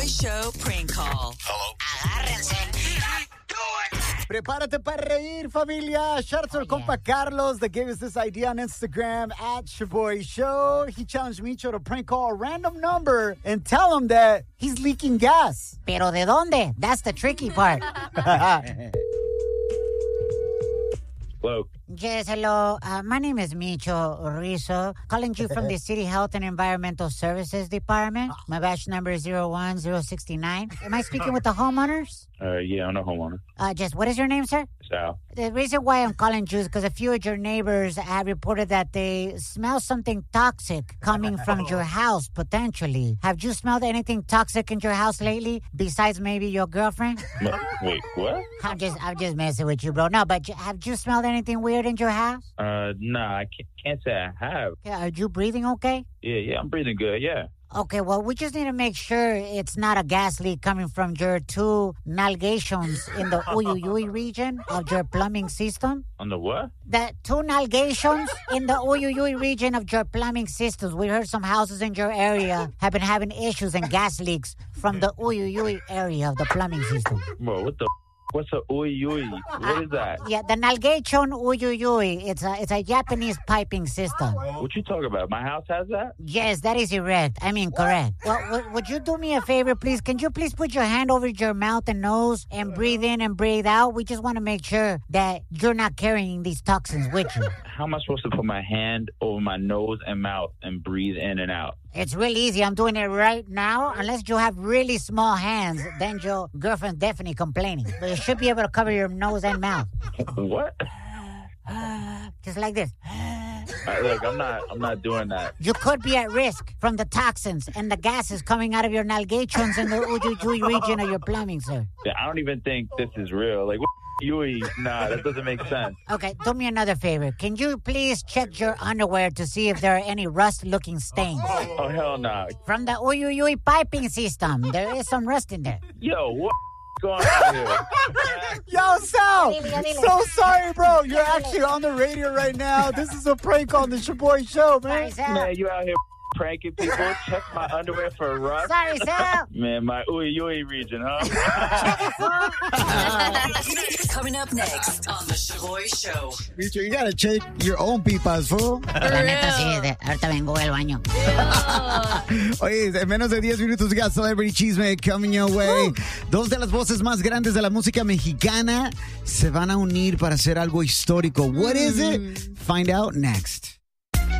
Shaboy Show prank call. Hello. Agárrense. Prepárate para reír, familia. Shout out to our compa Carlos that gave us this idea on Instagram at Shaboy Show. He challenged Micho to prank call a random number and tell him that he's leaking gas. Pero ¿de dónde? That's the tricky part. Hello. Yes, hello. My name is Micho Rizzo, calling you from the City Health and Environmental Services Department. My batch number is 01069. Am I speaking with the homeowners? Yeah, I'm a homeowner. Just what is your name, sir? Sal. The reason why I'm calling you is because a few of your neighbors have reported that they smell something toxic coming from your house, potentially. Have you smelled anything toxic in your house lately, besides maybe your girlfriend? Wait, what? I'm just messing with you, bro. No, but have you smelled anything weird in your house? Nah, I can't say I have. Yeah, are you breathing okay? Yeah, I'm breathing good, yeah. Okay, well, we just need to make sure it's not a gas leak coming from your two nalgations in the Uyuyuy region of your plumbing system. On the what? The two nalgations in the Uyuyuy region of your plumbing systems. We heard some houses in your area have been having issues and gas leaks from the Uyuyuy area of the plumbing system. Bro, what the What's a uyuyuy? What is that? Yeah, the nalgation uyuyuy. It's a Japanese piping system. What you talking about? My house has that? Yes, that is correct. Correct. Well, would you do me a favor, please? Can you please put your hand over your mouth and nose and breathe in and breathe out? We just want to make sure that you're not carrying these toxins with you. How am I supposed to put my hand over my nose and mouth and breathe in and out? It's really easy. I'm doing it right now. Unless you have really small hands, then your girlfriend's definitely complaining. But you should be able to cover your nose and mouth. What? Just like this. Look, I'm not doing that. You could be at risk from the toxins and the gases coming out of your nalgations in the Uyuyuy region of your plumbing, sir. Yeah, I don't even think this is real. Like, nah, that doesn't make sense. Okay, do me another favor. Can you please check your underwear to see if there are any rust-looking stains? Oh, hell no. From the Uyuyuy piping system, there is some rust in there. Yo, what going on here? Yo, Sal! So sorry, bro. You're actually on the radio right now. This is a prank on the Shaboy Show, man. Sorry, Man, you out here pranking people? Check my underwear for rust? Sorry, Sal. Man, my Uyuyuy region, huh? Coming up next on the Shaboy Show. Micho, you gotta check your own pipas, fool. La neta, sí. Ahorita vengo del baño. Oye, en menos de 10 minutos we got Celebrity Chisme coming your way. Dos de las voces más grandes de la música mexicana se van a unir para hacer algo histórico. What is it? Find out next.